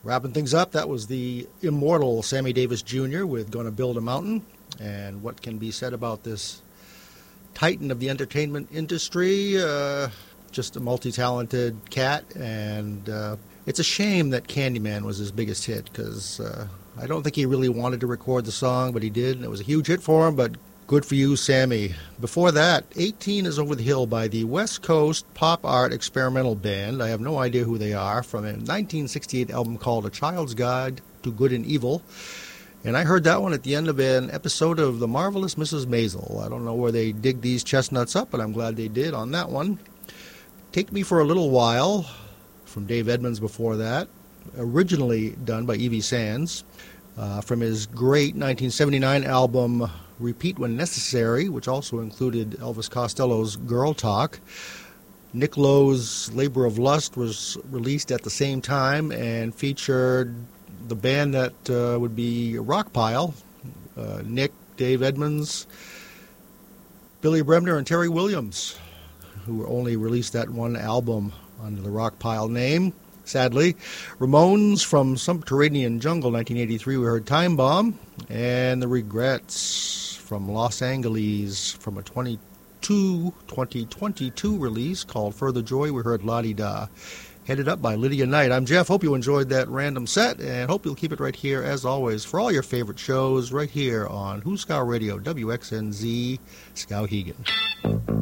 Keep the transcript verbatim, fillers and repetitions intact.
Wrapping things up, that was the immortal Sammy Davis Junior with Gonna Build a Mountain. And what can be said about this titan of the entertainment industry? Uh, just a multi-talented cat, and uh, it's a shame that Candyman was his biggest hit, because uh, I don't think he really wanted to record the song, but he did, and it was a huge hit for him, but good for you, Sammy. Before that, eighteen is Over the Hill by the West Coast Pop Art Experimental Band. I have no idea who they are, from a nineteen sixty-eight album called A Child's Guide to Good and Evil. And I heard that one at the end of an episode of The Marvelous Missus Maisel. I don't know where they dig these chestnuts up, but I'm glad they did on that one. Take Me for a Little While, from Dave Edmunds before that, originally done by Evie Sands, uh, from his great nineteen seventy-nine album Repeat When Necessary, which also included Elvis Costello's Girl Talk. Nick Lowe's Labor of Lust was released at the same time and featured the band that uh, would be Rockpile, uh, Nick, Dave Edmunds, Billy Bremner, and Terry Williams, who only released that one album under the Rockpile name, sadly. Ramones from Subterranean Jungle, nineteen eighty-three, we heard Time Bomb. And The Regrets from Los Angeles, from a twenty-two, twenty twenty-two release called Further Joy, we heard La Di Da. Headed up by Lydia Knight. I'm Jeff. Hope you enjoyed that random set, and hope you'll keep it right here, as always, for all your favorite shows right here on Who's Scow Radio, W X N Z, Skowhegan.